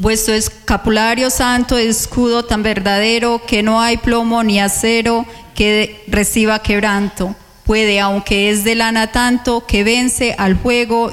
Vuestro escapulario santo, escudo tan verdadero, que no hay plomo ni acero que reciba quebranto. Puede, aunque es de lana tanto, que vence al fuego